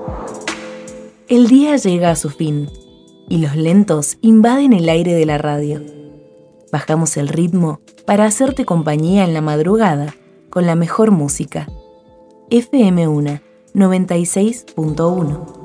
El día llega a su fin y los lentos invaden el aire de la radio. Bajamos el ritmo para hacerte compañía en la madrugada con la mejor música. FM Una 96.1